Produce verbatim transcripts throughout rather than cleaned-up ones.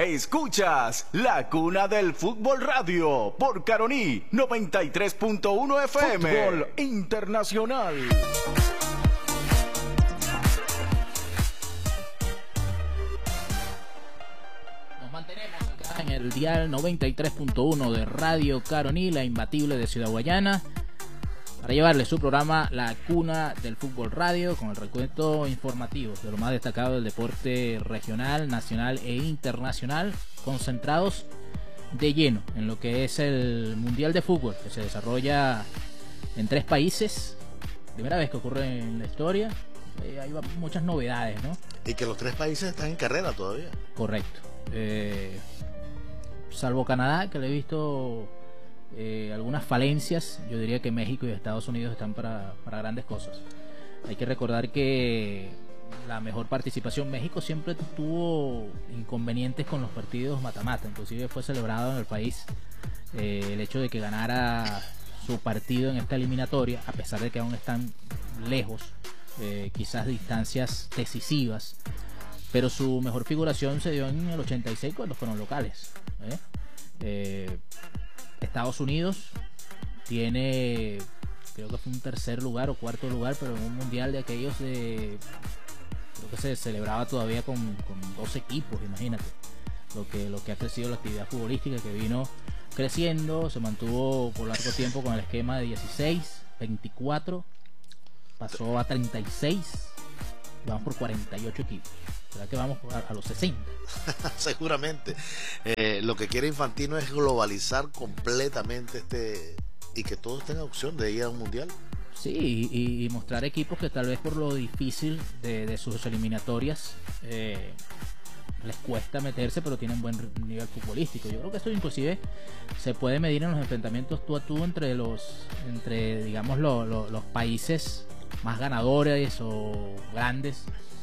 Escuchas La Cuna del Fútbol Radio por Caroní noventa y tres punto uno F M. Fútbol Internacional. Nos mantenemos acá en el dial noventa y tres punto uno de Radio Caroní, la imbatible de Ciudad Guayana, para llevarles su programa La Cuna del Fútbol Radio, con el recuento informativo de lo más destacado del deporte regional, nacional e internacional, concentrados de lleno en lo que es el Mundial de Fútbol, que se desarrolla en tres países. Primera vez que ocurre en la historia. Eh, hay muchas novedades, ¿no? Y que los tres países están en carrera todavía. Correcto. Eh, salvo Canadá, que le he visto Eh, algunas falencias. Yo diría que México y Estados Unidos están para, para grandes cosas. Hay que recordar que la mejor participación, México siempre tuvo inconvenientes con los partidos mata-mata, inclusive fue celebrado en el país eh, el hecho de que ganara su partido en esta eliminatoria, a pesar de que aún están lejos, eh, quizás distancias decisivas, pero su mejor figuración se dio en el ochenta y seis cuando fueron locales, ¿eh? Eh, Estados Unidos tiene, creo que fue un tercer lugar o cuarto lugar, pero en un mundial de aquellos de, creo que se celebraba todavía con, con dos equipos, imagínate lo que, lo que ha crecido la actividad futbolística, que vino creciendo, se mantuvo por largo tiempo con el esquema de dieciséis, veinticuatro, pasó a treinta y seis, vamos por cuarenta y ocho equipos. ¿Será que vamos a, a los sesenta? Seguramente. Eh, lo que quiere Infantino es globalizar completamente este, y que todos tengan opción de ir a un mundial. Sí, y, y mostrar equipos que tal vez por lo difícil de, de sus eliminatorias eh, les cuesta meterse, pero tienen buen nivel futbolístico. Yo creo que esto inclusive se puede medir en los enfrentamientos tú a tú entre los, entre digamos lo, lo, los países más ganadores o grandes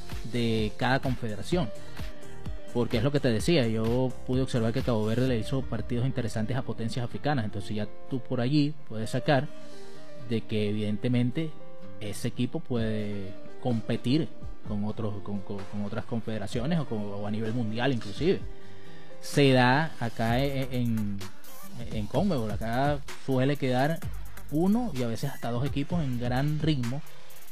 de cada confederación, porque es lo que te decía, yo pude observar que Cabo Verde le hizo partidos interesantes a potencias africanas, entonces ya tú por allí puedes sacar de que evidentemente ese equipo puede competir con otros con, con, con otras confederaciones o, con, o a nivel mundial inclusive. Se da acá en en, en CONMEBOL, acá suele quedar uno y a veces hasta dos equipos en gran ritmo,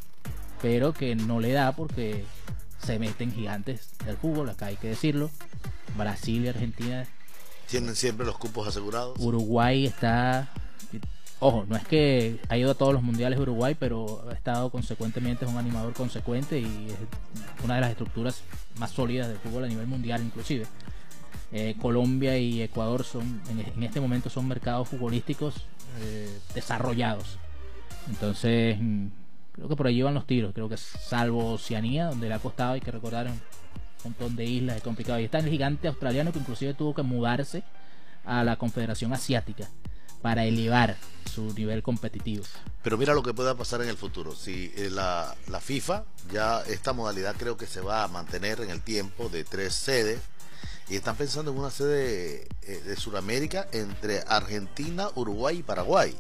pero que no le da porque se meten gigantes del fútbol, acá hay que decirlo. Brasil y Argentina tienen siempre los cupos asegurados. Uruguay está, ojo, no es que ha ido a todos los mundiales de Uruguay, pero ha estado consecuentemente, es un animador consecuente y es una de las estructuras más sólidas del fútbol a nivel mundial inclusive. eh, Colombia y Ecuador son en, en este momento son mercados futbolísticos eh, desarrollados, entonces creo que por allí van los tiros. Creo que salvo Oceanía, donde le ha costado, hay que recordar, un montón de islas, es complicado. Y está el gigante australiano, que inclusive tuvo que mudarse a la Confederación Asiática para elevar su nivel competitivo. Pero mira lo que pueda pasar en el futuro. Si eh, la, la FIFA, ya esta modalidad creo que se va a mantener en el tiempo de tres sedes, y están pensando en una sede eh, de Sudamérica entre Argentina, Uruguay y Paraguay.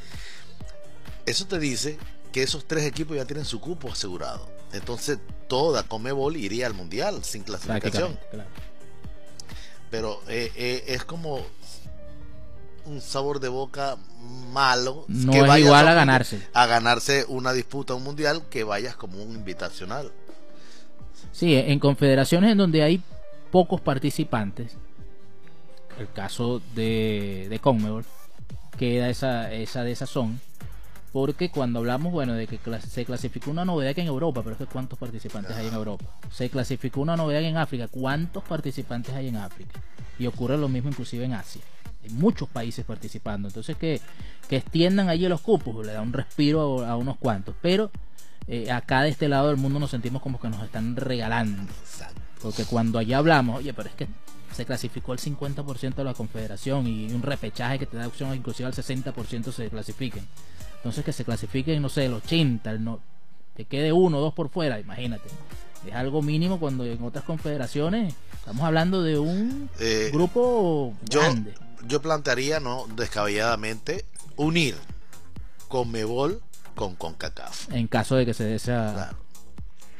Eso te dice que esos tres equipos ya tienen su cupo asegurado. Entonces toda CONMEBOL iría al mundial sin clasificación. Claro. Pero eh, eh, es como un sabor de boca malo. No que es vayas igual a, a ganarse. A ganarse una disputa, un mundial, que vayas como un invitacional. Sí, en confederaciones en donde hay pocos participantes, el caso de, de CONMEBOL, queda esa, esa desazón. Porque cuando hablamos, bueno, de que clas se clasificó una novedad que en Europa, pero es que ¿cuántos participantes hay en Europa? Se clasificó una novedad en África, ¿cuántos participantes hay en África? Y ocurre lo mismo inclusive en Asia. Hay muchos países participando. Entonces que, que extiendan allí los cupos, le da un respiro a, a unos cuantos. Pero eh, acá de este lado del mundo nos sentimos como que nos están regalando. Porque cuando allá hablamos, oye, pero es que se clasificó el cincuenta por ciento de la confederación y un repechaje que te da opción inclusive al sesenta por ciento se clasifiquen. Entonces que se clasifiquen, no sé, el ochenta, el no, que quede uno o dos por fuera, imagínate. Es algo mínimo cuando en otras confederaciones estamos hablando de un eh, grupo grande. Yo, yo plantearía, no descabelladamente, unir CONMEBOL con CONCACAF. En caso de que se dé esa... Claro.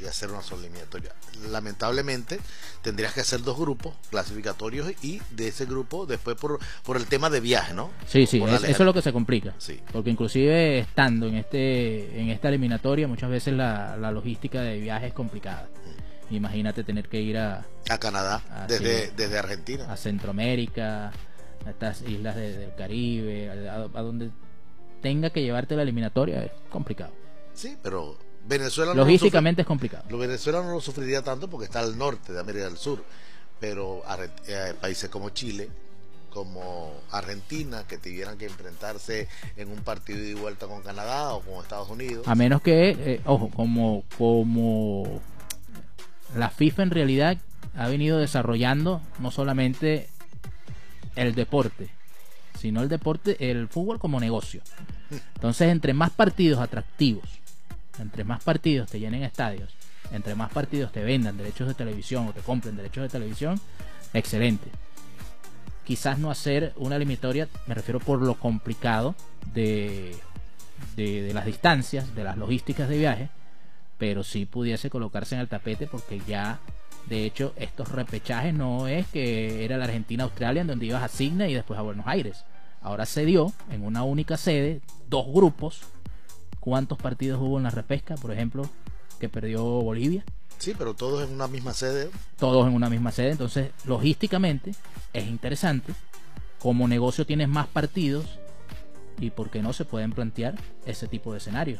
y hacer una sola eliminatoria. Lamentablemente tendrías que hacer dos grupos clasificatorios y de ese grupo después por, por el tema de viaje, ¿no? Sí, sí, Por es, la eso es lo que se complica. Sí. Porque inclusive estando en este en esta eliminatoria muchas veces la, la logística de viaje es complicada. Mm. Imagínate tener que ir a a Canadá a, desde, sí, desde Argentina, a Centroamérica, a estas islas de, del Caribe, a, a, a donde tenga que llevarte la eliminatoria es complicado. Sí, pero Venezuela logísticamente no es complicado. Lo Venezuela no lo sufriría tanto porque está al norte de América del Sur, pero eh, países como Chile, como Argentina, que tuvieran que enfrentarse en un partido de vuelta con Canadá o con Estados Unidos. A menos que, eh, ojo, como como la FIFA en realidad ha venido desarrollando no solamente el deporte, sino el deporte, el fútbol como negocio. Entonces, entre más partidos atractivos, entre más partidos te llenen estadios, entre más partidos te vendan derechos de televisión o te compren derechos de televisión, excelente. Quizás no hacer una eliminatoria, me refiero por lo complicado de, de, de las distancias, de las logísticas de viaje, pero sí pudiese colocarse en el tapete, porque ya, de hecho, estos repechajes no es que era la Argentina-Australia en donde ibas a Sydney y después a Buenos Aires. Ahora se dio en una única sede, dos grupos. ¿Cuántos partidos hubo en la repesca, por ejemplo, que perdió Bolivia? Sí, pero todos en una misma sede. Todos en una misma sede. Entonces, logísticamente es interesante. Como negocio tienes más partidos y por qué no se pueden plantear ese tipo de escenarios.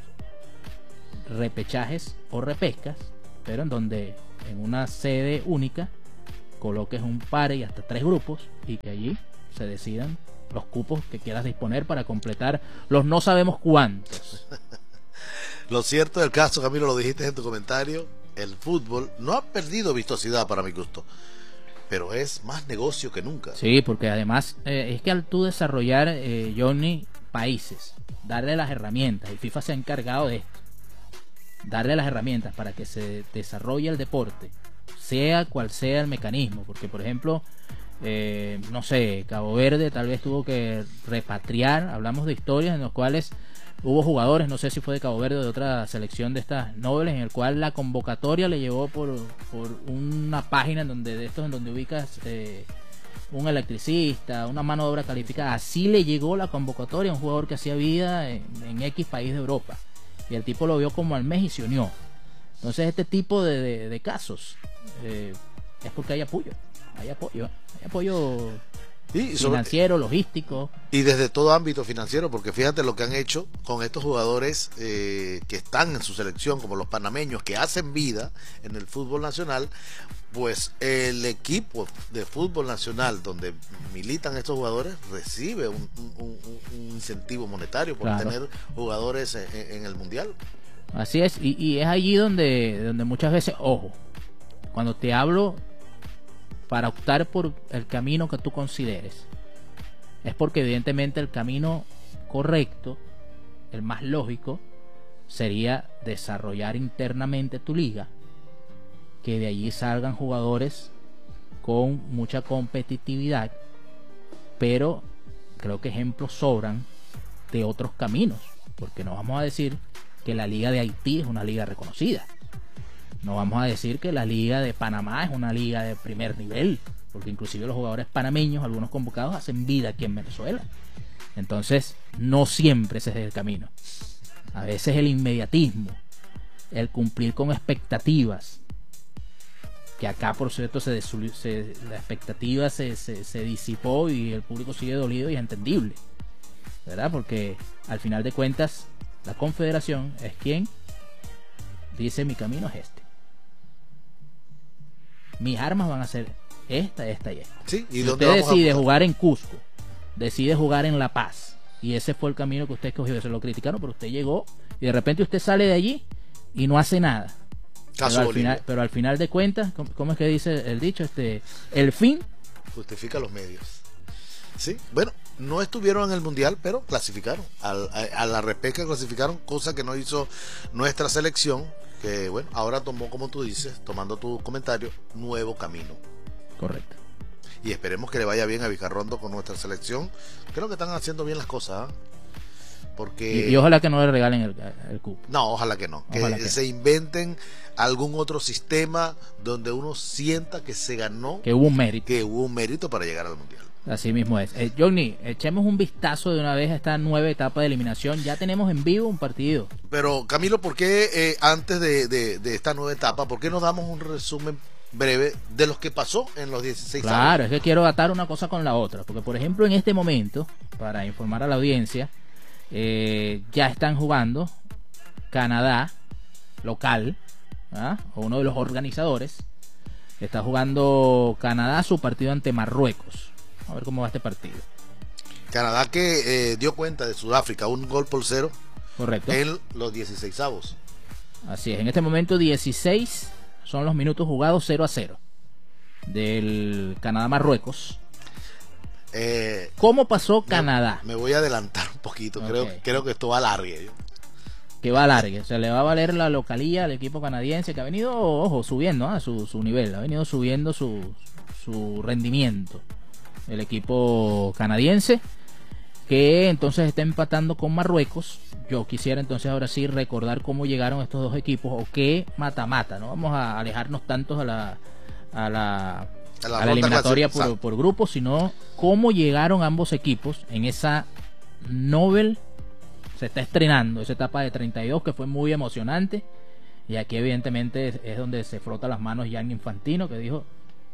Repechajes o repescas, pero en donde en una sede única coloques un par y hasta tres grupos y que allí se decidan los cupos que quieras disponer para completar los no sabemos cuántos. Lo cierto del caso, Camilo, lo dijiste en tu comentario, el fútbol no ha perdido vistosidad para mi gusto, pero es más negocio que nunca. Sí, porque además eh, es que al tú desarrollar, eh, Johnny, países, darle las herramientas, y FIFA se ha encargado de esto, darle las herramientas para que se desarrolle el deporte, sea cual sea el mecanismo, porque por ejemplo, eh, no sé, Cabo Verde tal vez tuvo que repatriar, hablamos de historias en las cuales hubo jugadores, no sé si fue de Cabo Verde o de otra selección de estas nobles, en el cual la convocatoria le llevó por, por una página en donde de estos en donde ubicas eh, un electricista, una mano de obra calificada, así le llegó la convocatoria a un jugador que hacía vida en, en X país de Europa, y el tipo lo vio como al mes y se unió. Entonces este tipo de, de, de casos eh, es porque hay apoyo, hay apoyo, hay apoyo y sobre, financiero, logístico. Y desde todo ámbito financiero, porque fíjate lo que han hecho con estos jugadores eh, que están en su selección, como los panameños, que hacen vida en el fútbol nacional. Pues el equipo de fútbol nacional donde militan estos jugadores recibe un, un, un incentivo monetario por claro. tener jugadores en, en el mundial. Así es, y, y es allí donde, donde muchas veces, ojo, cuando te hablo para optar por el camino que tú consideres, es porque evidentemente el camino correcto, el más lógico, sería desarrollar internamente tu liga, que de allí salgan jugadores con mucha competitividad, pero creo que ejemplos sobran de otros caminos, porque no vamos a decir que la liga de Haití es una liga reconocida, no vamos a decir que la liga de Panamá es una liga de primer nivel, porque inclusive los jugadores panameños, algunos convocados, hacen vida aquí en Venezuela. Entonces no siempre ese es el camino, a veces el inmediatismo, el cumplir con expectativas, que acá por cierto se, se, la expectativa se, se, se disipó y el público sigue dolido, y es entendible, ¿verdad? Porque al final de cuentas la confederación es quien dice: mi camino es este, mis armas van a ser esta, esta y esta. Sí, ¿y si dónde usted vamos decide a jugar en Cusco, decide jugar en La Paz, y ese fue el camino que usted escogió, se lo criticaron, pero usted llegó y de repente usted sale de allí y no hace nada. Pero al, final, pero al final de cuentas, ¿cómo es que dice el dicho? Este, el fin justifica los medios. Sí, bueno, no estuvieron en el mundial, pero clasificaron. Al, a, a la repesca clasificaron, cosa que no hizo nuestra selección, que bueno, ahora tomó, como tú dices, tomando tu comentario, nuevo camino. Correcto. Y esperemos que le vaya bien a Vizcarrondo con nuestra selección. Creo que están haciendo bien las cosas, ¿eh? porque y, y ojalá que no le regalen el, el cupo. No, ojalá que no, Ojalá que, que se no. inventen algún otro sistema donde uno sienta que se ganó, Que hubo un mérito. que hubo un mérito para llegar al mundial. Así mismo es. Eh, Johnny, echemos un vistazo de una vez a esta nueva etapa de eliminación. Ya tenemos en vivo un partido. Pero Camilo, ¿por qué eh, antes de, de, de esta nueva etapa, por qué no damos un resumen breve de lo que pasó en los dieciséis? Claro, es que quiero atar una cosa con la otra. Porque, por ejemplo, en este momento, para informar a la audiencia, eh, ya están jugando Canadá, local, ¿ah? O uno de los organizadores. Está jugando Canadá su partido ante Marruecos. A ver cómo va este partido. Canadá que eh, dio cuenta de Sudáfrica, un gol por cero. Correcto. En los dieciseisavos. Así es, en este momento dieciséis son los minutos jugados, cero a cero del Canadá-Marruecos. Eh, ¿Cómo pasó me, Canadá? Me voy a adelantar un poquito, Okay. creo, creo que esto va largue. Que va a largue, se le va a valer la localía al equipo canadiense que ha venido, ojo, subiendo a ¿eh? su, su nivel, ha venido subiendo su, su rendimiento. El equipo canadiense, que entonces está empatando con Marruecos. Yo quisiera entonces ahora sí recordar cómo llegaron estos dos equipos, o qué mata-mata. No vamos a alejarnos tantos a la a la, A la a la eliminatoria clase, por, por grupos, sino cómo llegaron ambos equipos en esa Nobel. Se está estrenando esa etapa de treinta y dos que fue muy emocionante, y aquí evidentemente es, es donde se frota las manos Gianni Infantino, que dijo: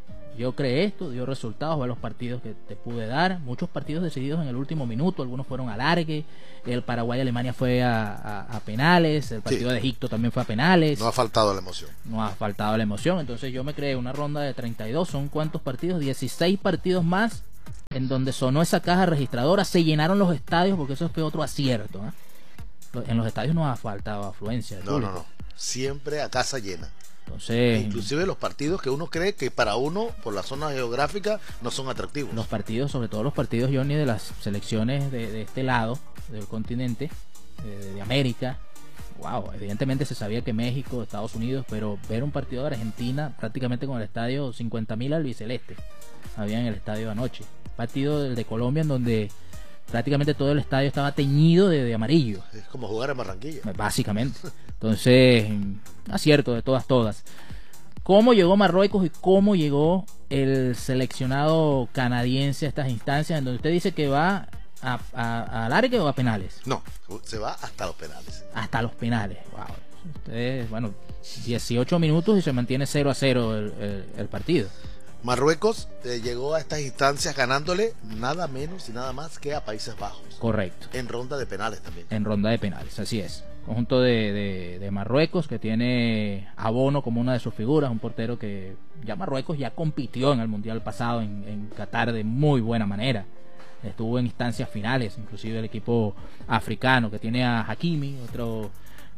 yo creé esto, dio resultados, ve los partidos que te pude dar, muchos partidos decididos en el último minuto, algunos fueron alargue, el Paraguay-Alemania fue a, a, a penales, el partido Sí. de Egipto también fue a penales. No ha faltado la emoción. No ha faltado la emoción, entonces yo me creé una ronda de treinta y dos, ¿son cuántos partidos? dieciséis partidos más, en donde sonó esa caja registradora, se llenaron los estadios, porque eso fue otro acierto, ¿eh? En los estadios no ha faltado afluencia de No, no, público. no. Siempre a casa llena. Entonces, Inclusive los partidos que uno cree que para uno, por la zona geográfica, no son atractivos. los partidos, sobre todo los partidos, Johnny, de las selecciones de, de este lado del continente, de, de América, wow, evidentemente se sabía que México, Estados Unidos, pero ver un partido de Argentina prácticamente con el estadio cincuenta mil albiceleste había en el estadio anoche. Partido del de Colombia en donde prácticamente todo el estadio estaba teñido de, de amarillo, Es como jugar en Barranquilla. básicamente. Entonces, acierto de todas, todas. ¿Cómo llegó Marruecos y cómo llegó el seleccionado canadiense a estas instancias en donde usted dice que va a, a, a largue o a penales? No, se va hasta los penales. Hasta los penales. Wow. Ustedes, bueno, dieciocho minutos y se mantiene cero a cero el, el, el partido. Marruecos eh, llegó a estas instancias ganándole nada menos y nada más que a Países Bajos. Correcto. En ronda de penales también. En ronda de penales, así es. Conjunto de, de, de Marruecos, que tiene a Bono como una de sus figuras, un portero que ya Marruecos ya compitió en el Mundial pasado en, en Qatar de muy buena manera. Estuvo en instancias finales, inclusive el equipo africano, que tiene a Hakimi, otro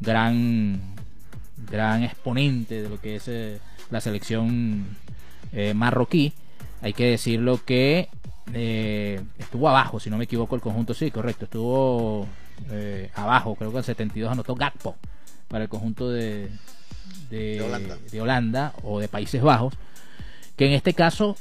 gran gran exponente de lo que es eh, la selección eh, marroquí. Hay que decirlo que eh, estuvo abajo, si no me equivoco, el conjunto, sí, correcto, estuvo eh, abajo, creo que el setenta y dos anotó Gakpo para el conjunto de, de, De Holanda. de Holanda o de Países Bajos, que en este caso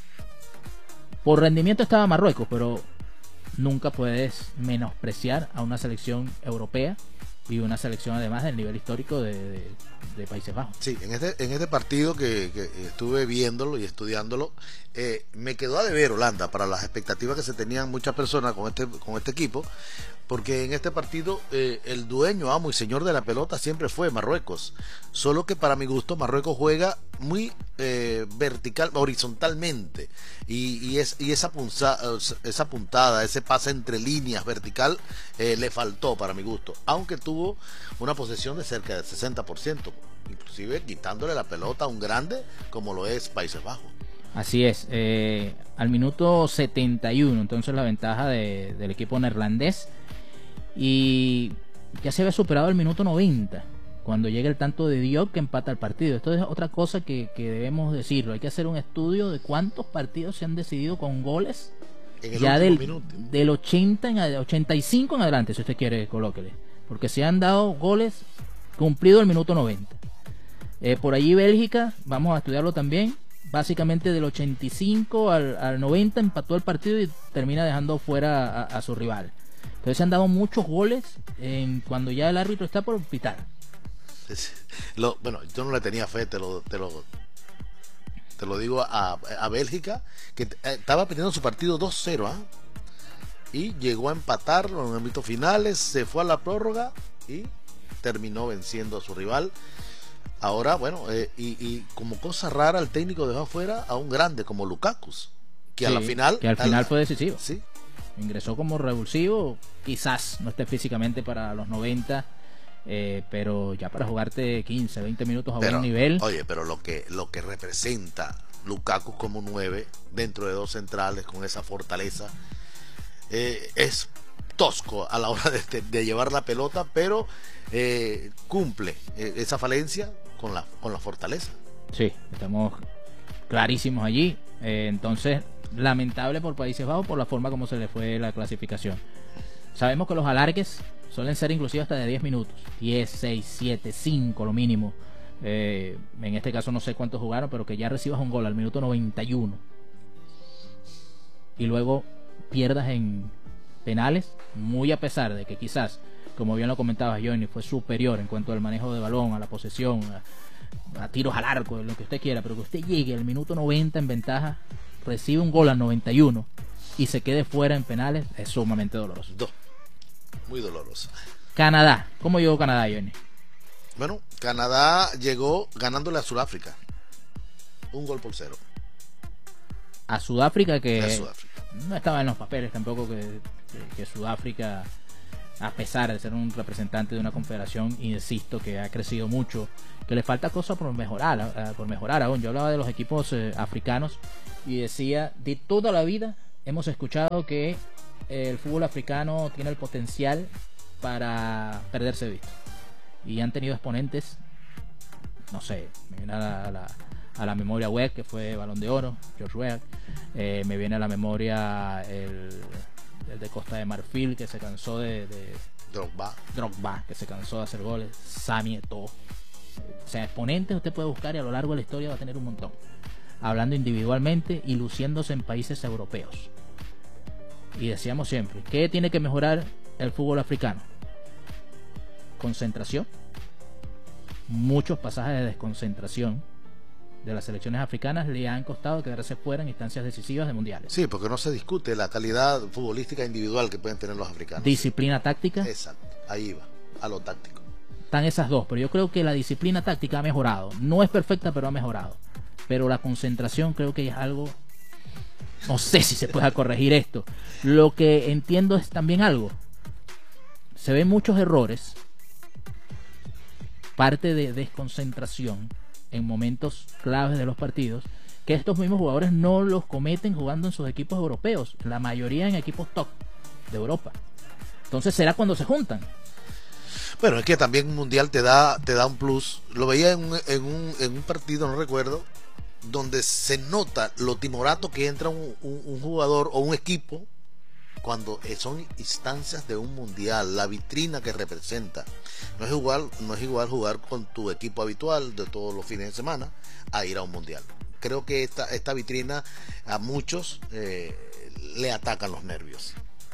por rendimiento estaba Marruecos, pero nunca puedes menospreciar a una selección europea y una selección además del nivel histórico de, de, de Países Bajos. Sí, en este, en este partido que, que estuve viéndolo y estudiándolo, eh, me quedó a deber Holanda para las expectativas que se tenían muchas personas con este, con este equipo, porque en este partido eh, el dueño, amo y señor de la pelota siempre fue Marruecos, solo que para mi gusto Marruecos juega muy eh, vertical, horizontalmente, y, y, es, y esa, punza, esa puntada, ese pase entre líneas vertical eh, le faltó para mi gusto, aunque tuvo una posesión de cerca del sesenta por ciento, inclusive quitándole la pelota a un grande como lo es Países Bajos. Así es, eh, al minuto setenta y uno, entonces la ventaja de, del equipo neerlandés, y ya se había superado el minuto noventa cuando llega el tanto de Diop que empata el partido. Esto es otra cosa que, que debemos decirlo, hay que hacer un estudio de cuántos partidos se han decidido con goles En el ya último del, minuto. del ochenta en, ochenta y cinco en adelante, si usted quiere, colóquele, porque se han dado goles cumplido el minuto noventa. Eh, por allí Bélgica, vamos a estudiarlo también, básicamente del ochenta y cinco al, al noventa empató el partido y termina dejando fuera a, a su rival. Entonces se han dado muchos goles en cuando ya el árbitro está por pitar. Lo, bueno, yo no le tenía fe, te lo, te lo, te lo digo a, a Bélgica, que estaba perdiendo su partido dos cero, ¿eh? Y llegó a empatar en los ámbitos finales, se fue a la prórroga y terminó venciendo a su rival. Ahora, bueno, eh, y, y como cosa rara, el técnico dejó afuera a un grande como Lukaku, que sí, a la final que al final a la, fue decisivo. Sí. Ingresó como revulsivo, quizás no esté físicamente para los noventa, eh, pero ya para jugarte quince, veinte minutos a pero, buen nivel. Oye, pero lo que lo que representa Lukaku como nueve dentro de dos centrales con esa fortaleza eh, es tosco a la hora de, de llevar la pelota, pero eh, cumple eh, esa falencia con la con la fortaleza. Sí, estamos clarísimos allí. Eh, entonces, lamentable por Países Bajos por la forma como se le fue la clasificación. Sabemos que los alargues suelen ser inclusive hasta de diez minutos, diez, seis, siete, cinco lo mínimo. Eh, en este caso no sé cuántos jugaron, pero que ya recibas un gol al minuto noventa y uno y luego pierdas en penales, muy a pesar de que quizás, como bien lo comentabas, Johnny, fue superior en cuanto al manejo de balón, a la posesión, a, a tiros al arco, lo que usted quiera, pero que usted llegue al minuto noventa en ventaja, recibe un gol al noventa y uno y se quede fuera en penales, es sumamente doloroso. Do. Muy doloroso. Canadá, ¿cómo llegó Canadá, Johnny? Bueno, Canadá llegó ganándole a Sudáfrica. Un gol por cero. A Sudáfrica, que a Sudáfrica. No estaba en los papeles tampoco que, que, que Sudáfrica, a pesar de ser un representante de una confederación, insisto, que ha crecido mucho, que le falta cosas por mejorar, por mejorar aún. Yo hablaba de los equipos eh, africanos y decía, de toda la vida hemos escuchado que el fútbol africano tiene el potencial para perderse de vista. Y han tenido exponentes, no sé, me viene a la, a la, a la memoria Weah, que fue Balón de Oro, George Weah, eh, me viene a la memoria el, el de Costa de Marfil, que se cansó de, de Drogba. Drogba, que se cansó de hacer goles, Sami Eto'o. O sea, exponentes usted puede buscar y a lo largo de la historia va a tener un montón, hablando individualmente y luciéndose en países europeos. Y decíamos siempre, ¿qué tiene que mejorar el fútbol africano? Concentración. Muchos pasajes de desconcentración de las selecciones africanas le han costado quedarse fuera en instancias decisivas de mundiales. Sí, porque no se discute la calidad futbolística individual que pueden tener los africanos. Disciplina táctica. Exacto, ahí va, a lo táctico. Están esas dos, pero yo creo que la disciplina táctica ha mejorado. No es perfecta, pero ha mejorado. Pero la concentración creo que es algo... No sé si se pueda corregir esto. Lo que entiendo es también algo. Se ven muchos errores, parte de desconcentración en momentos claves de los partidos, que estos mismos jugadores no los cometen jugando en sus equipos europeos, la mayoría en equipos top de Europa. Entonces será cuando se juntan. Bueno, es que también un mundial te da te da un plus. Lo veía en un, en un, en un partido, no recuerdo, donde se nota lo timorato que entra un, un, un jugador o un equipo cuando son instancias de un mundial, la vitrina que representa. No es igual, no es igual jugar con tu equipo habitual de todos los fines de semana a ir a un mundial. Creo que esta, esta vitrina a muchos eh, le atacan los nervios.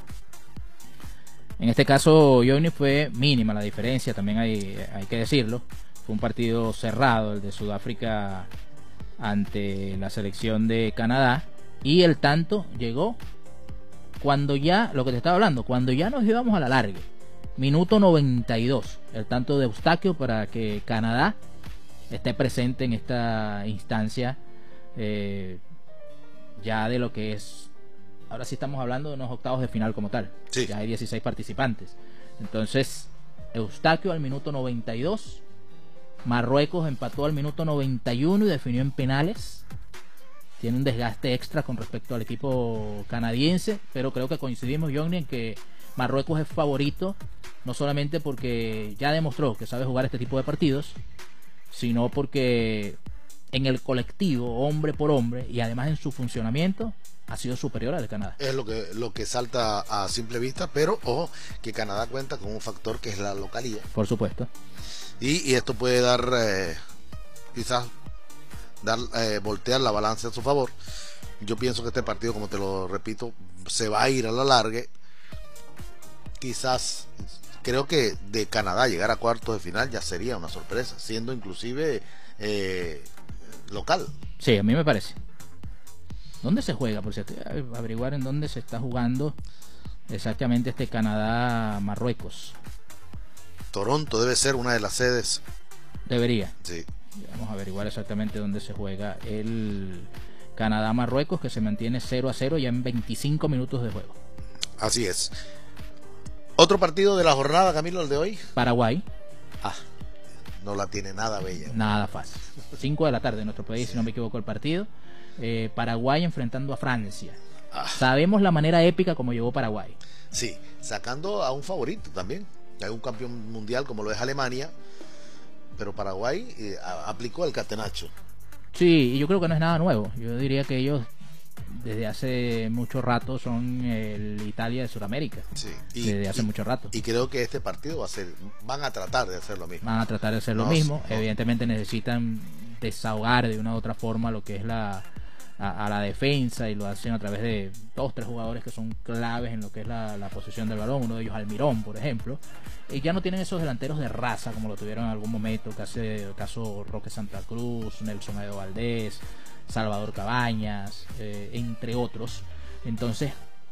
En este caso, Johnny, fue mínima la diferencia, también hay, hay que decirlo. Fue un partido cerrado el de Sudáfrica ante la selección de Canadá, y el tanto llegó cuando ya, lo que te estaba hablando, cuando ya nos íbamos a la larga, minuto noventa y dos, el tanto de Eustaquio para que Canadá esté presente en esta instancia, eh, ya de lo que es, ahora sí estamos hablando de unos octavos de final como tal, sí. Ya hay dieciséis participantes, entonces Eustaquio al minuto noventa y dos, Marruecos empató al minuto noventa y uno y definió en penales. Tiene un desgaste extra con respecto al equipo canadiense, pero creo que coincidimos, Johnny, en que Marruecos es favorito, no solamente porque ya demostró que sabe jugar este tipo de partidos, sino porque en el colectivo, hombre por hombre, y además en su funcionamiento, ha sido superior al de Canadá. Es lo que, lo que salta a simple vista, pero ojo, que Canadá cuenta con un factor que es la localidad. Por supuesto. Y, y esto puede dar, eh, quizás, dar eh, voltear la balanza a su favor. Yo pienso que este partido, como te lo repito, se va a ir a la larga. quizás, creo que de Canadá llegar a cuartos de final ya sería una sorpresa, siendo inclusive eh, local. Sí, a mí me parece. ¿Dónde se juega? Por cierto, averiguar en dónde se está jugando exactamente este Canadá-Marruecos. Toronto debe ser una de las sedes. Debería. Sí. Vamos a averiguar exactamente dónde se juega el Canadá-Marruecos, que se mantiene cero a cero ya en veinticinco minutos de juego. Así es. Otro partido de la jornada, Camilo, el de hoy. Paraguay. Ah, no la tiene nada bella. Nada fácil. cinco de la tarde en nuestro país, sí. Si no me equivoco, el partido. Eh, Paraguay enfrentando a Francia. Ah. Sabemos la manera épica como llegó Paraguay. Sí, sacando a un favorito también. Hay un campeón mundial como lo es Alemania, pero Paraguay eh, aplicó el catenacho. Sí, y yo creo que no es nada nuevo. Yo diría que ellos desde hace mucho rato son el Italia de Sudamérica. Sí. Y, desde hace y, mucho rato. Y creo que este partido va a ser, van a tratar de hacer lo mismo. Van a tratar de hacer no, lo mismo. No. Evidentemente necesitan desahogar de una u otra forma lo que es la a, a la defensa, y lo hacen a través de dos, tres jugadores que son claves en lo que es la, la posesión del balón. Uno de ellos Almirón, por ejemplo. Y ya no tienen esos delanteros de raza como lo tuvieron en algún momento, caso, caso Roque Santa Cruz, Nelson Edo Valdés, Salvador Cabañas, eh, entre otros. Entonces,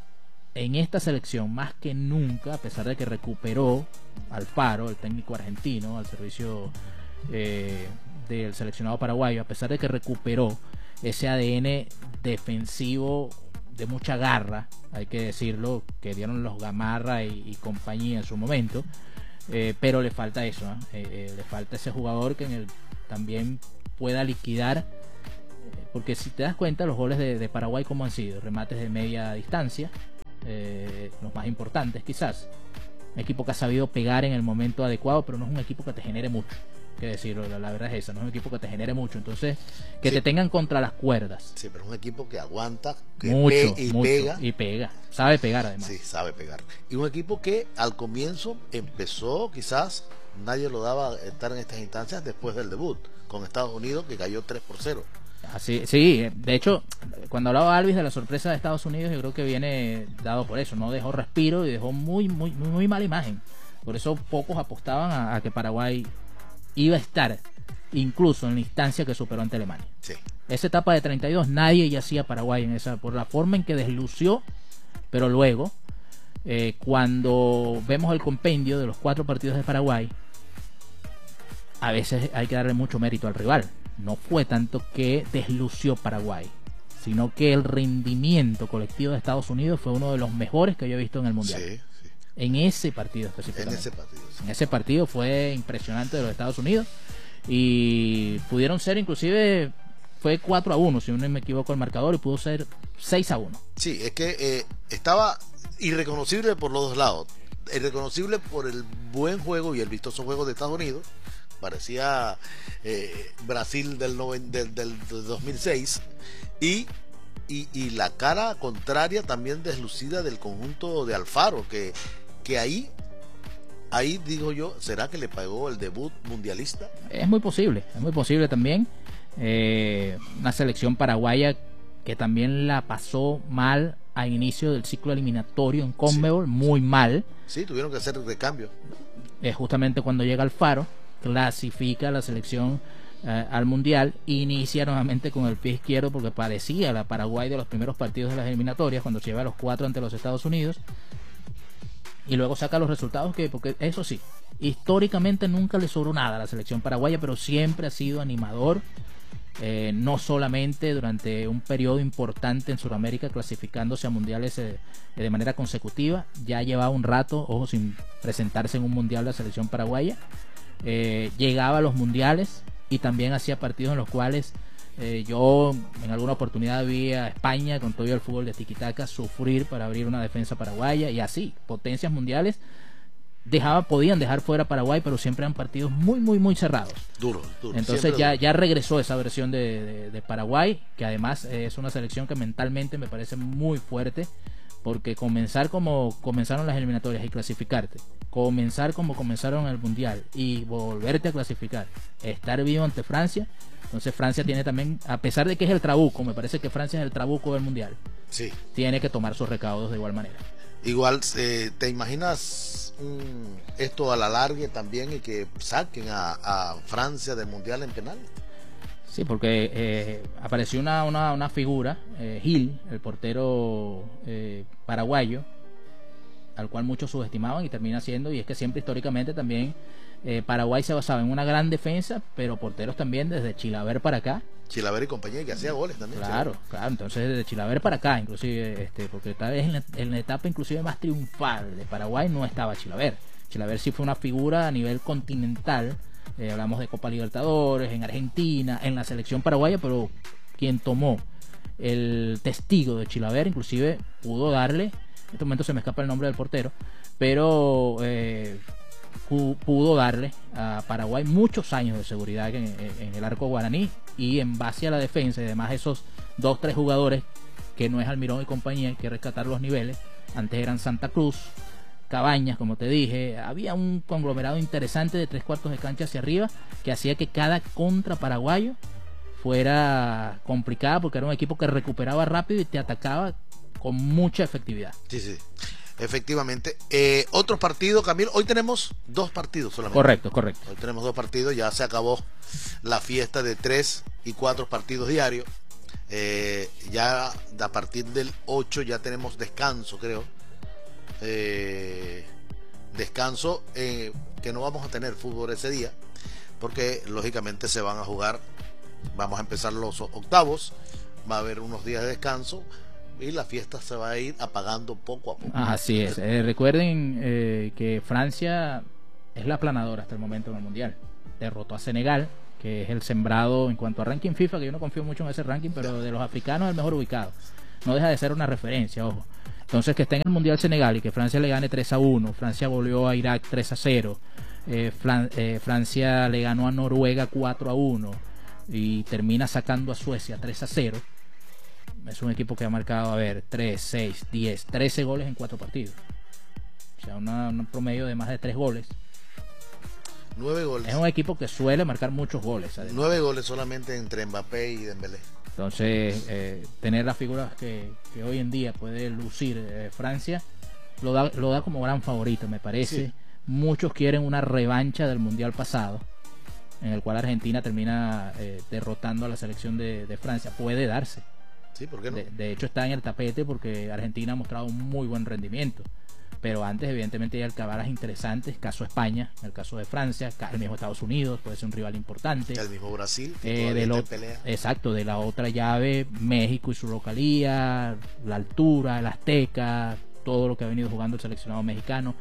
en esta selección, más que nunca, a pesar de que recuperó Alfaro, el técnico argentino, al servicio eh, del seleccionado paraguayo, a pesar de que recuperó ese A D N defensivo de mucha garra, hay que decirlo, que dieron los Gamarra y, y compañía en su momento, eh, pero le falta eso, ¿eh? Eh, eh, le falta ese jugador que en el, también pueda liquidar, eh, porque si te das cuenta, los goles de, de Paraguay como han sido, remates de media distancia, eh, los más importantes quizás, un equipo que ha sabido pegar en el momento adecuado, pero no es un equipo que te genere mucho, que decirlo, la, la verdad es esa, no es un equipo que te genere mucho, entonces que sí. te tengan contra las cuerdas. Sí, pero es un equipo que aguanta, que mucho, pe y mucho, pega. Y pega, sabe pegar además. Sí, sabe pegar. Y un equipo que al comienzo empezó, quizás nadie lo daba estar en estas instancias después del debut, con Estados Unidos, que cayó tres por cero. Así, sí, de hecho, cuando hablaba Alvis de la sorpresa de Estados Unidos, yo creo que viene dado por eso, no dejó respiro y dejó muy, muy, muy, muy mala imagen. Por eso pocos apostaban a, a que Paraguay iba a estar incluso en la instancia que superó ante Alemania. Sí. Esa etapa de treinta y dos nadie ya hacía Paraguay en esa, por la forma en que deslució, pero luego eh, cuando vemos el compendio de los cuatro partidos de Paraguay, a veces hay que darle mucho mérito al rival. No fue tanto que deslució Paraguay, sino que el rendimiento colectivo de Estados Unidos fue uno de los mejores que yo he visto en el Mundial. Sí. En ese partido específicamente. En ese partido, sí. En ese partido fue impresionante de los Estados Unidos. Y pudieron ser, inclusive, fue cuatro a uno, si no me equivoco el marcador, y pudo ser seis a uno. Sí, es que eh, estaba irreconocible por los dos lados. Irreconocible por el buen juego y el vistoso juego de Estados Unidos. Parecía eh, Brasil del, noven, del, del, del dos mil seis. Y, y, y la cara contraria también deslucida del conjunto de Alfaro, que que ahí, ahí digo yo, ¿será que le pagó el debut mundialista? Es muy posible, es muy posible también. Eh, una selección paraguaya que también la pasó mal a inicio del ciclo eliminatorio en Conmebol, sí, muy mal. Sí, tuvieron que hacer recambio. Eh, justamente cuando llega Alfaro, clasifica a la selección eh, al Mundial, inicia nuevamente con el pie izquierdo porque parecía la Paraguay de los primeros partidos de las eliminatorias, cuando se lleva a los cuatro ante los Estados Unidos. Y luego saca los resultados que, porque eso sí, históricamente nunca le sobró nada a la selección paraguaya, pero siempre ha sido animador, eh, no solamente durante un periodo importante en Sudamérica, clasificándose a mundiales eh, de manera consecutiva, ya llevaba un rato, ojo, sin presentarse en un mundial la selección paraguaya, eh, llegaba a los mundiales y también hacía partidos en los cuales Eh, yo en alguna oportunidad vi a España con todo el fútbol de tiquitaca sufrir para abrir una defensa paraguaya, y así, potencias mundiales dejaba, podían dejar fuera a Paraguay, pero siempre eran partidos muy muy muy cerrados. Duro, duro. Entonces ya, ya regresó esa versión de, de, de Paraguay, que además eh, es una selección que mentalmente me parece muy fuerte, porque comenzar como comenzaron las eliminatorias y clasificarte, comenzar como comenzaron el mundial y volverte a clasificar, estar vivo ante Francia. Entonces Francia tiene también, a pesar de que es el trabuco, me parece que Francia es el trabuco del mundial, sí, tiene que tomar sus recaudos de igual manera. Igual, eh, ¿te imaginas un, esto a la larga también y que saquen a, a Francia del Mundial en penal? Sí, porque eh, apareció una, una, una figura, eh, Gil, el portero eh, paraguayo, al cual muchos subestimaban y termina siendo, y es que siempre históricamente también eh, Paraguay se basaba en una gran defensa, pero porteros también desde Chilaver para acá. Chilaver y compañía, que hacía goles también. Claro, Chilaver. claro, entonces desde Chilaver para acá, inclusive, este, porque tal vez en la, en la etapa inclusive más triunfal de Paraguay no estaba Chilaver. Chilaver sí fue una figura a nivel continental. Eh, hablamos de Copa Libertadores, en Argentina, en la selección paraguaya, pero quien tomó el testigo de Chilaver, inclusive pudo darle, en este momento se me escapa el nombre del portero, pero eh, pudo darle a Paraguay muchos años de seguridad en, en el arco guaraní, y en base a la defensa y además esos dos, tres jugadores que no es Almirón y compañía, hay que rescatar los niveles. Antes eran Santa Cruz, Cabañas, como te dije, había un conglomerado interesante de tres cuartos de cancha hacia arriba que hacía que cada contra paraguayo fuera complicada, porque era un equipo que recuperaba rápido y te atacaba con mucha efectividad. Sí, sí, efectivamente. Eh, otros partidos, Camilo, hoy tenemos dos partidos solamente. Correcto, correcto. Hoy tenemos dos partidos, ya se acabó la fiesta de tres y cuatro partidos diarios. Eh, ya a partir del ocho ya tenemos descanso, creo. Eh, descanso eh, que no vamos a tener fútbol ese día, porque lógicamente se van a jugar, vamos a empezar los octavos, va a haber unos días de descanso y la fiesta se va a ir apagando poco a poco. Así es. Eh, recuerden eh, que Francia es la aplanadora hasta el momento en el Mundial. Derrotó a Senegal, que es el sembrado en cuanto a ranking FIFA, que yo no confío mucho en ese ranking, pero de los africanos es el mejor ubicado. No deja de ser una referencia, ojo. Entonces, que esté en el Mundial Senegal y que Francia le gane tres a uno, Francia goleó a Irak tres a cero, eh, Fran eh, Francia le ganó a Noruega cuatro a uno y termina sacando a Suecia tres a cero. Es un equipo que ha marcado, a ver, tres, seis, diez, trece goles en cuatro partidos. O sea, una, un promedio de más de tres goles. Nueve goles. Es un equipo que suele marcar muchos goles. Además. Nueve goles solamente entre Mbappé y Dembélé. Entonces, eh, tener las figuras que, que hoy en día puede lucir eh, Francia, lo da, lo da como gran favorito, me parece. Sí. Muchos quieren una revancha del Mundial pasado, en el cual Argentina termina eh, derrotando a la selección de, de Francia. Puede darse. Sí, ¿por qué no? De, de hecho, está en el tapete porque Argentina ha mostrado un muy buen rendimiento. Pero antes, evidentemente, hay alcabalas interesantes, caso España, el caso de Francia, el mismo Estados Unidos, puede ser un rival importante. El mismo Brasil, que eh, de lo, pelea. Exacto, de la otra llave, México y su localía, la altura, el Azteca, todo lo que ha venido jugando el seleccionado mexicano.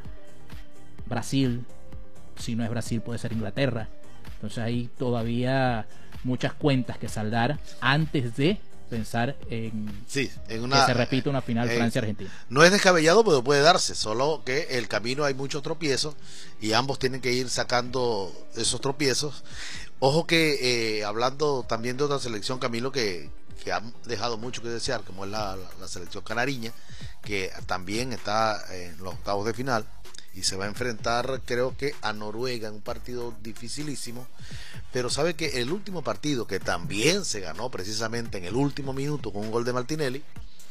Brasil, si no es Brasil, puede ser Inglaterra. Entonces hay todavía muchas cuentas que saldar antes de pensar en, sí, en una, que se repita una final eh, Francia-Argentina. No es descabellado, pero puede darse, solo que el camino hay muchos tropiezos y ambos tienen que ir sacando esos tropiezos. Ojo que eh, hablando también de otra selección, Camilo, que, que ha dejado mucho que desear, como es la, la, la selección canariña, que también está en los octavos de final y se va a enfrentar, creo que a Noruega, en un partido dificilísimo. Pero sabe que el último partido, que también se ganó precisamente en el último minuto con un gol de Martinelli,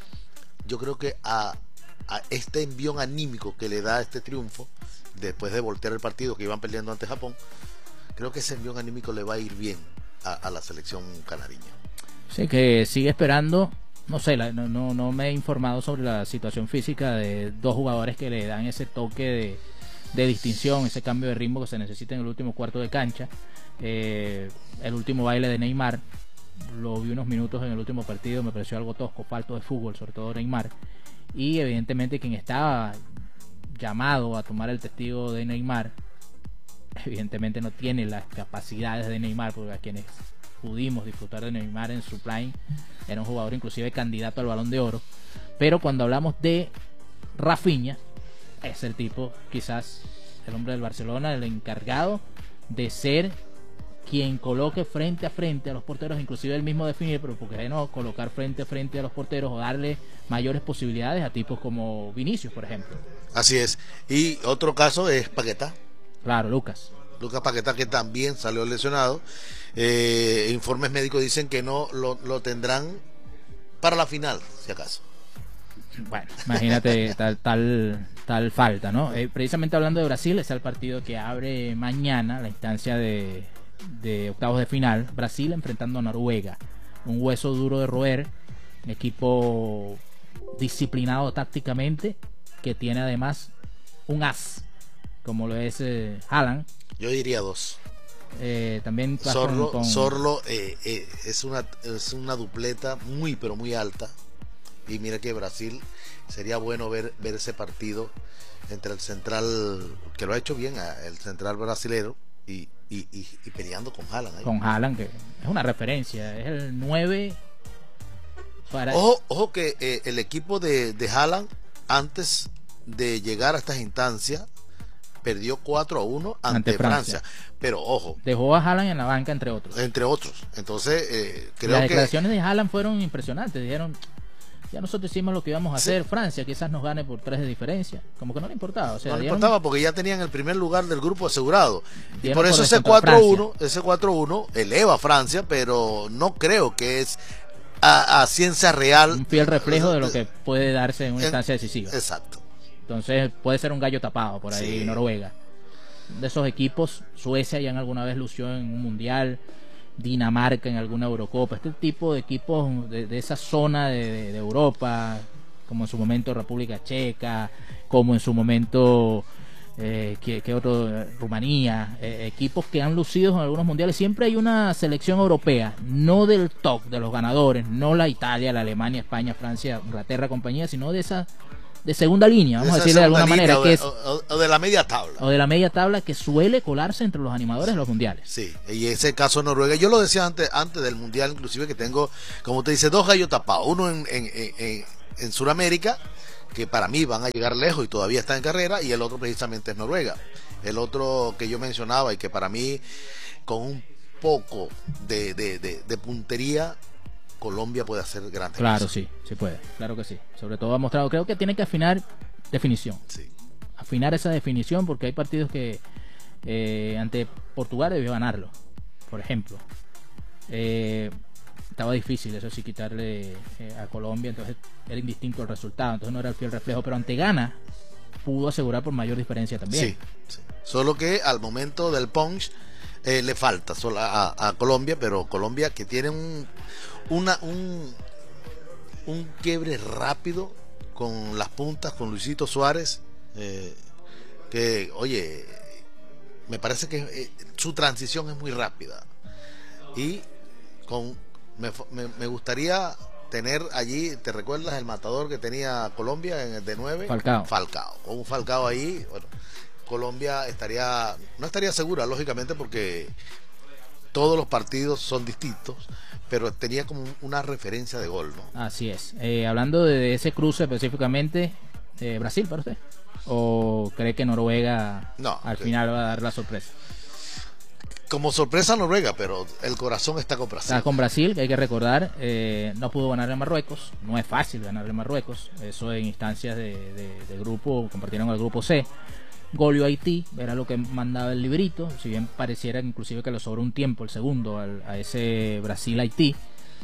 yo creo que a, a este envión anímico que le da este triunfo, después de voltear el partido que iban perdiendo ante Japón, creo que ese envión anímico le va a ir bien a, a la selección canariña. Sí, que sigue esperando. No sé, la, no, no, no me he informado sobre la situación física de dos jugadores que le dan ese toque de, de distinción, ese cambio de ritmo que se necesita en el último cuarto de cancha. Eh, el último baile de Neymar, lo vi unos minutos en el último partido, me pareció algo tosco, falto de fútbol, sobre todo Neymar. Y evidentemente quien estaba llamado a tomar el testigo de Neymar, evidentemente no tiene las capacidades de Neymar, porque a quienes pudimos disfrutar de Neymar en su prime, era un jugador inclusive candidato al Balón de Oro. Pero cuando hablamos de Rafinha, es el tipo, quizás el hombre del Barcelona, el encargado de ser quien coloque frente a frente a los porteros, inclusive él mismo definir, pero porque no colocar frente a frente a los porteros o darle mayores posibilidades a tipos como Vinicius, por ejemplo. Así es. Y otro caso es Paquetá. Claro, Lucas. Lucas Paquetá, que también salió lesionado. Eh, informes médicos dicen que no lo, lo tendrán para la final, si acaso. Bueno, imagínate tal tal tal falta, ¿no? Eh, precisamente hablando de Brasil, es el partido que abre mañana la instancia de, de octavos de final. Brasil enfrentando a Noruega, un hueso duro de roer, un equipo disciplinado tácticamente, que tiene además un as, como lo es eh, Haaland. Yo diría dos. Eh, también Zorro, con... Zorro eh, eh, es una es una dupleta muy pero muy alta, y mira que Brasil sería bueno ver ver ese partido entre el central, que lo ha hecho bien, el central brasilero, y, y, y, y peleando con Haaland ahí. Con Haaland, que es una referencia, es el nueve para... Ojo, ojo que eh, el equipo de, de Haaland, antes de llegar a estas instancias, perdió cuatro a uno ante, ante Francia. Francia. Pero ojo, dejó a Haaland en la banca, entre otros. Entre otros. Entonces, eh, creo Las que... declaraciones de Haaland fueron impresionantes. Dijeron, ya nosotros hicimos lo que íbamos a sí. hacer. Francia quizás nos gane por tres de diferencia. Como que no le importaba. O sea, no le dieron... importaba porque ya tenían el primer lugar del grupo asegurado. Y por eso por ese cuatro a uno, ese cuatro a uno eleva a Francia, pero no creo que es a, a ciencia real. Un fiel reflejo de lo que puede darse en una en, instancia decisiva. Exacto. Entonces puede ser un gallo tapado por ahí, sí. Noruega. De esos equipos, Suecia ya en alguna vez lució en un mundial, Dinamarca en alguna Eurocopa, este tipo de equipos de, de esa zona de, de, de Europa, como en su momento República Checa, como en su momento eh, ¿qué, qué otro? Rumanía, eh, equipos que han lucido en algunos mundiales. Siempre hay una selección europea, no del top de los ganadores, no la Italia, la Alemania, España, Francia, Inglaterra, compañía, sino de esa de segunda línea, vamos a decirle de alguna manera, o, que es, o, o de la media tabla. O de la media tabla, que suele colarse entre los animadores de los mundiales. Sí, y ese caso Noruega, yo lo decía antes antes del mundial, inclusive, que tengo, como te dice, dos gallos tapados, uno en, en, en, en Sudamérica, que para mí van a llegar lejos y todavía está en carrera, y el otro precisamente es Noruega. El otro que yo mencionaba y que para mí, con un poco de, de, de, de puntería, Colombia puede hacer grandes Claro, cosas. sí, sí puede, claro que sí. Sobre todo ha mostrado, creo que tiene que afinar definición. Sí. Afinar esa definición, porque hay partidos que eh, ante Portugal debió ganarlo, por ejemplo. Eh, estaba difícil, eso sí, quitarle eh, a Colombia, entonces era indistinto el resultado, entonces no era el fiel reflejo, pero ante Ghana pudo asegurar por mayor diferencia también. Sí, sí. Solo que al momento del punch eh, le falta solo a, a Colombia, pero Colombia, que tiene un una un, un quiebre rápido con las puntas, con Luisito Suárez, eh, que oye, me parece que eh, su transición es muy rápida, y con me, me, me gustaría tener allí, ¿te recuerdas el matador que tenía Colombia en el de nueve? Falcao. Falcao, con un Falcao ahí, bueno, Colombia estaría, no estaría segura, lógicamente, porque todos los partidos son distintos, pero tenía como una referencia de gol, ¿no? Así es. Eh, hablando de ese cruce específicamente, eh, ¿Brasil para usted? ¿O cree que Noruega no, al que... final va a dar la sorpresa? Como sorpresa Noruega, pero el corazón está con Brasil. Está con Brasil, que hay que recordar, eh, no pudo ganarle a Marruecos, no es fácil ganarle a Marruecos, eso en instancias de, de, de grupo, compartieron el grupo C. Goleó a Haití, era lo que mandaba el librito, si bien pareciera inclusive que le sobró un tiempo el segundo al, a ese Brasil-Haití.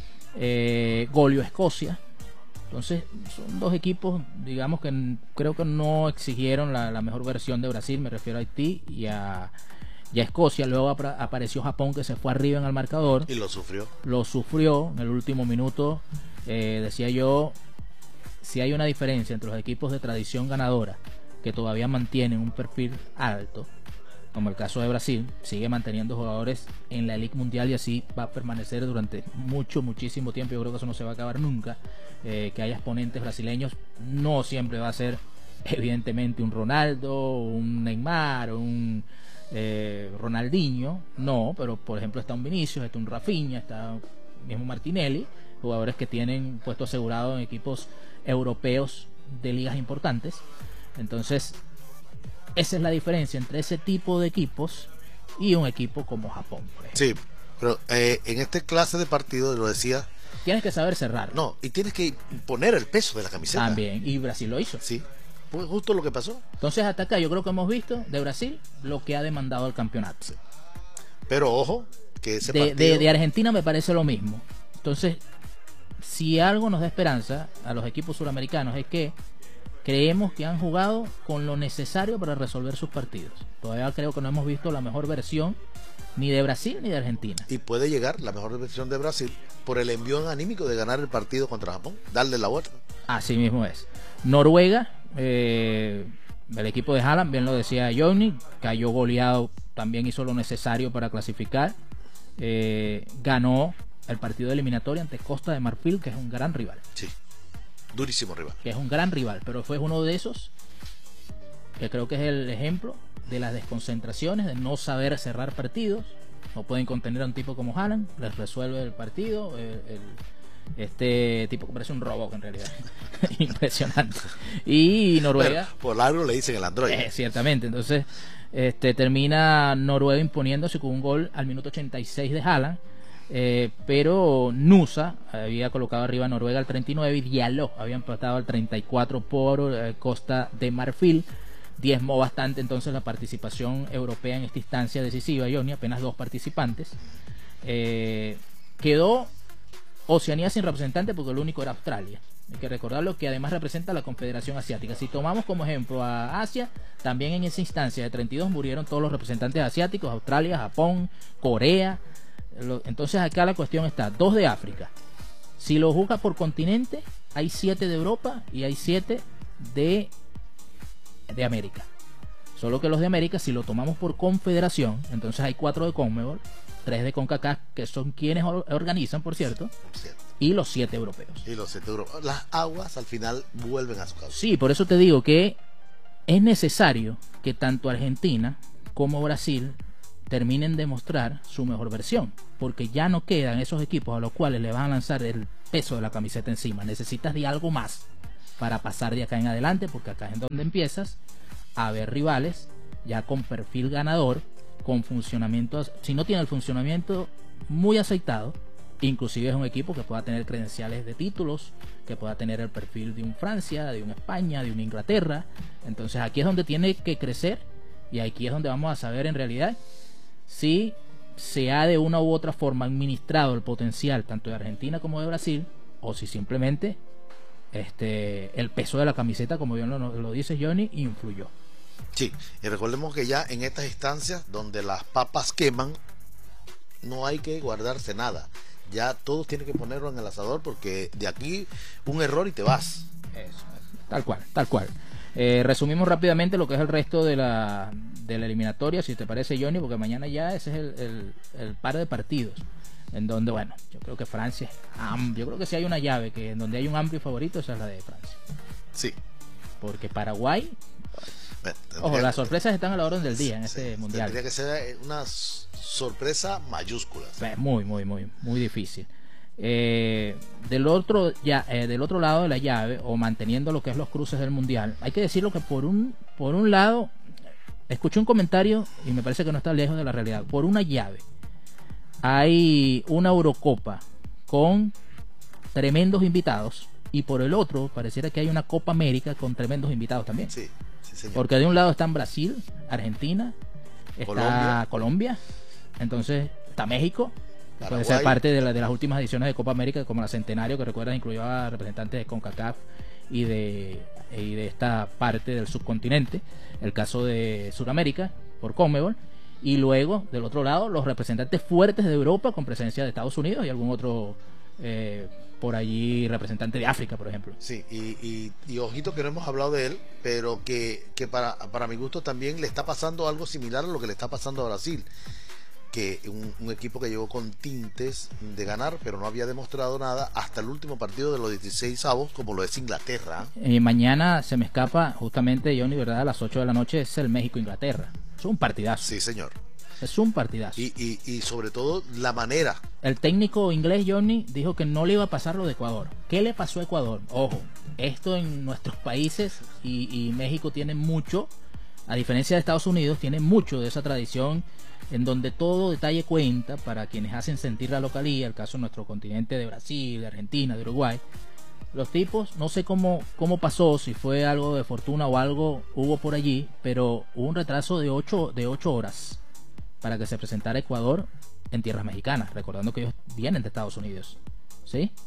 Eh, goleó a Escocia. Entonces son dos equipos, digamos, que creo que no exigieron la, la mejor versión de Brasil, me refiero a Haití y a, y a Escocia. Luego ap apareció Japón, que se fue arriba en el marcador. Y lo sufrió. Lo sufrió en el último minuto. Eh, decía yo, si hay una diferencia entre los equipos de tradición ganadora, que todavía mantienen un perfil alto, como el caso de Brasil, sigue manteniendo jugadores en la Liga Mundial y así va a permanecer durante mucho, muchísimo tiempo. Yo creo que eso no se va a acabar nunca, eh, que haya exponentes brasileños. No siempre va a ser evidentemente un Ronaldo, un Neymar, un eh, Ronaldinho, no, pero por ejemplo está un Vinicius, está un Rafinha, está mismo Martinelli, jugadores que tienen puesto asegurado en equipos europeos de ligas importantes. Entonces, esa es la diferencia entre ese tipo de equipos y un equipo como Japón, por ejemplo. Sí, pero eh, en este clase de partido, lo decía, tienes que saber cerrar. No, y tienes que poner el peso de la camiseta. También, y Brasil lo hizo. Sí, fue justo lo que pasó. Entonces, hasta acá yo creo que hemos visto de Brasil lo que ha demandado el campeonato. Sí. Pero ojo, que ese de, partido... de, de Argentina me parece lo mismo. Entonces, si algo nos da esperanza a los equipos suramericanos es que creemos que han jugado con lo necesario para resolver sus partidos. Todavía creo que no hemos visto la mejor versión ni de Brasil ni de Argentina. Y puede llegar la mejor versión de Brasil por el envión anímico de ganar el partido contra Japón, darle la vuelta. Así mismo es. Noruega, eh, el equipo de Haaland, bien lo decía Johnny, cayó goleado, también hizo lo necesario para clasificar. Eh, ganó el partido de eliminatoria ante Costa de Marfil, que es un gran rival. Sí, durísimo rival. Que es un gran rival, pero fue uno de esos que creo que es el ejemplo de las desconcentraciones, de no saber cerrar partidos. No pueden contener a un tipo como Haaland, les resuelve el partido. El, el, este tipo que parece un robot en realidad. Impresionante. Y Noruega, bueno, por largo le dicen el androide. Eh, ciertamente, entonces este termina Noruega imponiéndose con un gol al minuto ochenta y seis de Haaland. Eh, pero Nusa había colocado arriba a Noruega al treinta y nueve y Diallo había empatado al treinta y cuatro por eh, Costa de Marfil. Diezmó bastante entonces la participación europea en esta instancia decisiva, Johnny, apenas dos participantes. Eh, quedó Oceanía sin representante porque el único era Australia. Hay que recordarlo, que además representa a la Confederación Asiática. Si tomamos como ejemplo a Asia, también en esa instancia de treinta y dos murieron todos los representantes asiáticos: Australia, Japón, Corea. Entonces acá la cuestión está: dos de África. Si lo juzga por continente, hay siete de Europa y hay siete de de América. Solo que los de América, si lo tomamos por confederación, entonces hay cuatro de CONMEBOL, tres de CONCACAF, que son quienes organizan, por cierto, cierto. y los siete europeos. Y los siete europeos. Las aguas al final vuelven a su cauce. Sí, por eso te digo que es necesario que tanto Argentina como Brasil terminen de mostrar su mejor versión, porque ya no quedan esos equipos a los cuales le van a lanzar el peso de la camiseta encima. Necesitas de algo más para pasar de acá en adelante, porque acá es donde empiezas a ver rivales ya con perfil ganador, con funcionamiento, si no tiene el funcionamiento muy aceitado, inclusive es un equipo que pueda tener credenciales de títulos, que pueda tener el perfil de un Francia, de un España, de una Inglaterra. Entonces aquí es donde tiene que crecer, y aquí es donde vamos a saber en realidad si se ha de una u otra forma administrado el potencial tanto de Argentina como de Brasil, o si simplemente este el peso de la camiseta, como bien lo, lo dice Johnny, influyó. Sí, y recordemos que ya en estas instancias donde las papas queman, no hay que guardarse nada. Ya todos tienen que ponerlo en el asador, porque de aquí un error y te vas. Eso, tal cual, tal cual. Eh, resumimos rápidamente lo que es el resto de la, de la eliminatoria, si te parece, Johnny, porque mañana ya ese es el, el, el par de partidos, en donde, bueno, yo creo que Francia, yo creo que si hay una llave que en donde hay un amplio favorito, esa es la de Francia. Sí. Porque Paraguay, bueno, ojo, las sorpresas están a la orden del día en sí, este mundial. Tendría que ser una sorpresa mayúscula. Muy, muy, muy, muy difícil. Eh, del otro ya eh, del otro lado de la llave, o manteniendo lo que es los cruces del mundial, hay que decirlo que por un por un lado, escuché un comentario y me parece que no está lejos de la realidad. Por una llave hay una Eurocopa con tremendos invitados, y por el otro pareciera que hay una Copa América con tremendos invitados también. Sí, sí, señor. Porque de un lado están Brasil, Argentina, está Colombia, Colombia, entonces está México. Paraguay. Puede ser parte de, la, de las últimas ediciones de Copa América, como la Centenario, que recuerdas incluyó a representantes de CONCACAF y de, y de esta parte del subcontinente. El caso de Sudamérica por CONMEBOL. Y luego, del otro lado, los representantes fuertes de Europa, con presencia de Estados Unidos y algún otro eh, por allí representante de África, por ejemplo. Sí, y, y, y ojito que no hemos hablado de él, pero que, que para, para mi gusto también le está pasando algo similar a lo que le está pasando a Brasil. Que un, un equipo que llegó con tintes de ganar, pero no había demostrado nada hasta el último partido de los dieciséis avos, como lo es Inglaterra. Eh, mañana se me escapa justamente, Johnny, ¿verdad? A las ocho de la noche es el México-Inglaterra. Es un partidazo. Sí, señor. Es un partidazo. Y, y, y sobre todo la manera. El técnico inglés, Johnny, dijo que no le iba a pasar lo de Ecuador. ¿Qué le pasó a Ecuador? Ojo, esto en nuestros países, y, y México tiene mucho, a diferencia de Estados Unidos, tiene mucho de esa tradición en donde todo detalle cuenta para quienes hacen sentir la localía. El caso de nuestro continente, de Brasil, de Argentina, de Uruguay. Los tipos, no sé cómo, cómo pasó, si fue algo de fortuna o algo hubo por allí, pero hubo un retraso de ocho, de ocho horas para que se presentara Ecuador en tierras mexicanas, recordando que ellos vienen de Estados Unidos, ¿sí?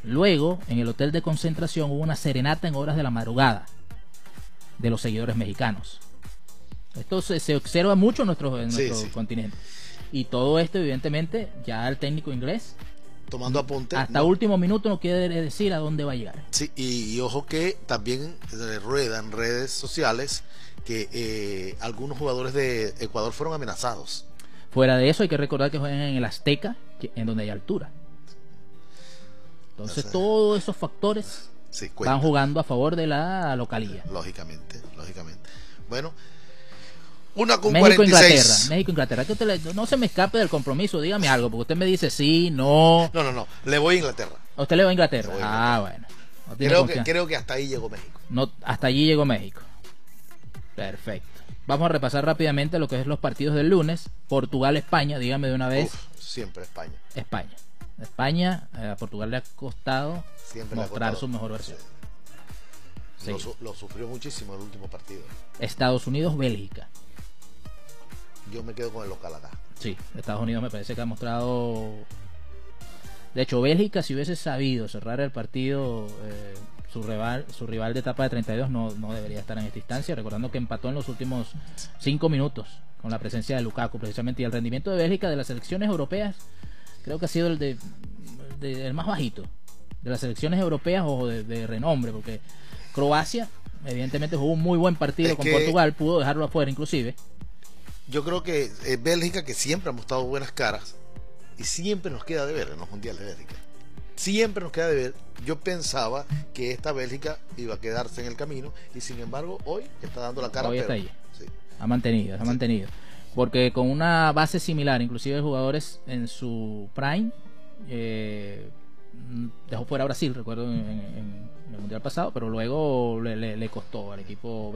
Luego, en el hotel de concentración hubo una serenata en horas de la madrugada de los seguidores mexicanos. Esto se, se observa mucho en nuestro, en nuestro sí, sí. continente. Y todo esto, evidentemente, ya el técnico inglés, tomando apunte, hasta no. último minuto no quiere decir a dónde va a llegar. Sí, y, y ojo que también rueda en redes sociales que eh, algunos jugadores de Ecuador fueron amenazados. Fuera de eso, hay que recordar que juegan en el Azteca, que, en donde hay altura. Entonces, o sea, todos esos factores sí, van jugando a favor de la localía. Lógicamente, lógicamente. Bueno, una con México, cuarenta y seis. Inglaterra. México, Inglaterra. Que usted le, no se me escape del compromiso, dígame algo, porque usted me dice sí, no. No, no, no. Le voy a Inglaterra. ¿A usted le va a Inglaterra? Voy a Inglaterra. Ah, bueno. No creo, que, creo que hasta ahí llegó México. No, hasta allí llegó México. Perfecto. Vamos a repasar rápidamente lo que es los partidos del lunes. Portugal-España, dígame de una vez. Uf, siempre España. España. España, eh, a Portugal le ha costado siempre mostrar costado. su mejor versión. Sí. Sí. Lo, lo sufrió muchísimo el último partido. Estados Unidos-Bélgica. Yo me quedo con el local acá. Sí, Estados Unidos me parece que ha mostrado. De hecho, Bélgica, si hubiese sabido cerrar el partido, eh, su rival, su rival de etapa de treinta y dos no, no debería estar en esta instancia. Recordando que empató en los últimos cinco minutos con la presencia de Lukaku, precisamente. Y el rendimiento de Bélgica de las selecciones europeas creo que ha sido el de, de el más bajito de las selecciones europeas o de, de renombre, porque Croacia, evidentemente, jugó un muy buen partido es con Portugal, pudo dejarlo afuera, inclusive. Yo creo que eh, Bélgica, que siempre ha mostrado buenas caras y siempre nos queda de ver en los mundiales de Bélgica. Siempre nos queda de ver. Yo pensaba que esta Bélgica iba a quedarse en el camino y sin embargo hoy está dando la cara. Hoy pero, está ahí. Sí. Ha mantenido, ha sí. mantenido. Porque con una base similar, inclusive jugadores en su prime, eh, dejó fuera a Brasil, recuerdo en, en, en el mundial pasado, pero luego le, le, le costó al equipo